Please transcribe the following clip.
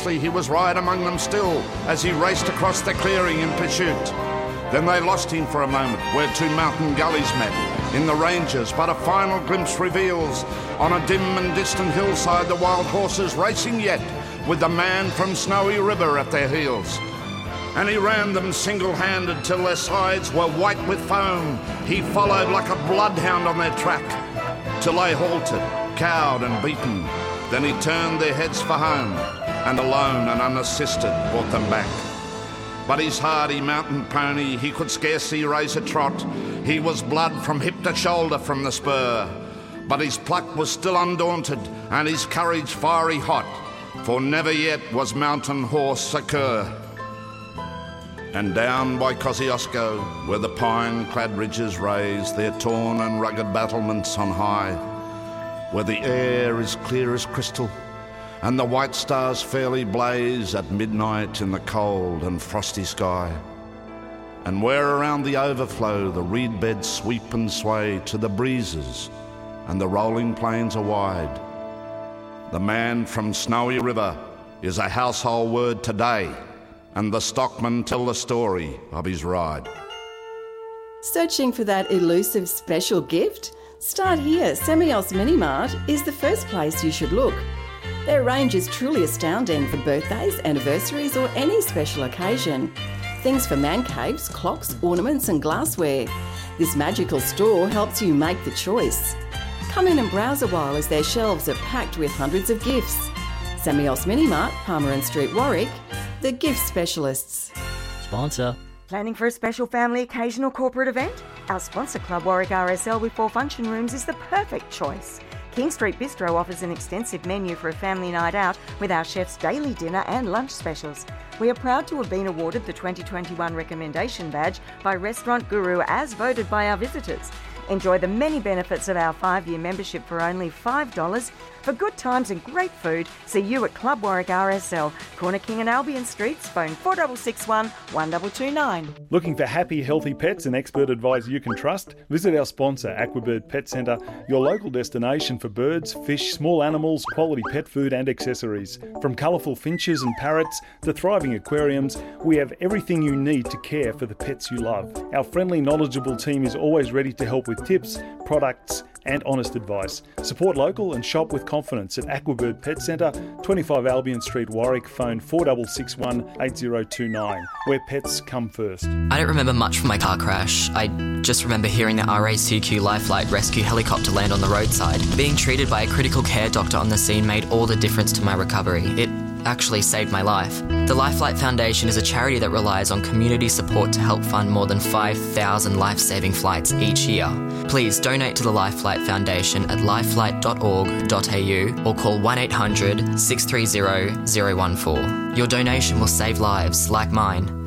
fiercely he was right among them still as he raced across the clearing in pursuit. Then they lost him for a moment where two mountain gullies met in the ranges, but a final glimpse reveals on a dim and distant hillside the wild horses racing yet with the man from Snowy River at their heels. And he ran them single-handed till their sides were white with foam. He followed like a bloodhound on their track till they halted, cowed and beaten. Then he turned their heads for home and alone and unassisted brought them back. But his hardy mountain pony, he could scarcely raise a trot. He was blood from hip to shoulder from the spur. But his pluck was still undaunted and his courage fiery hot, for never yet was mountain horse a cur. And down by Kosciuszko, where the pine-clad ridges raise their torn and rugged battlements on high, where the air is clear as crystal, and the white stars fairly blaze at midnight in the cold and frosty sky, and where around the overflow the reed beds sweep and sway to the breezes and the rolling plains are wide, the man from Snowy River is a household word today, and the stockmen tell the story of his ride. Searching for that elusive special gift? Start here. Semioss Minimart is the first place you should look. Their range is truly astounding for birthdays, anniversaries or any special occasion. Things for man caves, clocks, ornaments and glassware. This magical store helps you make the choice. Come in and browse a while as their shelves are packed with hundreds of gifts. Semioss Minimart, Palmerin Street, Warwick, the gift specialists. Sponsor. Planning for a special family occasion or corporate event? Our sponsor Club Warwick RSL with 4 function rooms is the perfect choice. King Street Bistro offers an extensive menu for a family night out with our chef's daily dinner and lunch specials. We are proud to have been awarded the 2021 Recommendation Badge by Restaurant Guru as voted by our visitors. Enjoy the many benefits of our 5-year membership for only $5. For good times and great food, see you at Club Warwick RSL, Corner King and Albion Streets, phone 4661 1229. Looking for happy, healthy pets and expert advice you can trust? Visit our sponsor, Aquabird Pet Centre, your local destination for birds, fish, small animals, quality pet food and accessories. From colourful finches and parrots to thriving aquariums, we have everything you need to care for the pets you love. Our friendly, knowledgeable team is always ready to help with tips, products and honest advice. Support local and shop with confidence at Aquabird Pet Centre, 25 Albion Street, Warwick, phone 4661 8029, where pets come first. I don't remember much from my car crash. I just remember hearing the RACQ Lifeline rescue helicopter land on the roadside. Being treated by a critical care doctor on the scene made all the difference to my recovery. It actually saved my life. The Lifelight Foundation is a charity that relies on community support to help fund more than 5,000 life-saving flights each year. Please donate to the Lifelight Foundation at lifelight.org.au or call 1800 630 014. Your donation will save lives like mine.